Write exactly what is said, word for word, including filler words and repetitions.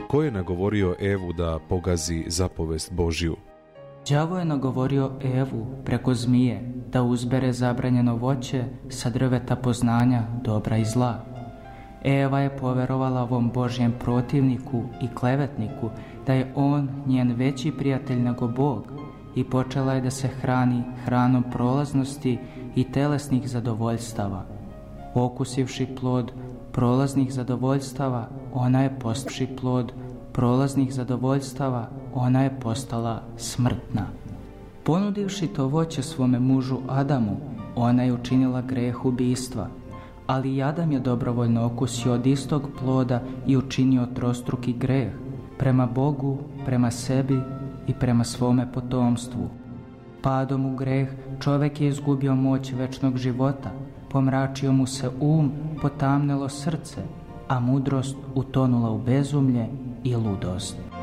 Ko je nagovorio Evu da pogazi zapovest Božju? Đavo je nagovorio Evu preko zmije da uzbere zabranjeno voće sa drveta poznanja dobra i zla. Eva je poverovala ovom Božjem protivniku i klevetniku da je on njen veći prijatelj nego Bog i počela je da se hrani hranom prolaznosti i telesnih zadovoljstava. Okusivši plod prolaznih zadovoljstava, ona je postavši plod prolaznih zadovoljstava, ona je postala smrtna. Ponudivši to voće svome mužu Adamu, ona je učinila greh ubistva, ali i Adam je dobrovoljno okusio od istog ploda i učinio trostruki greh prema Bogu, prema sebi i prema svome potomstvu. Padom u greh čovjek je izgubio moć večnog života, pomračio mu se um, potamnelo srce, a mudrost utonula u bezumlje i ludost.